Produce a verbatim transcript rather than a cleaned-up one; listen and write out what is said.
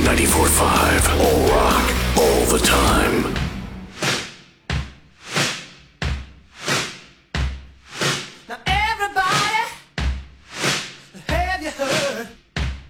ninety-four point five. All rock, all the time.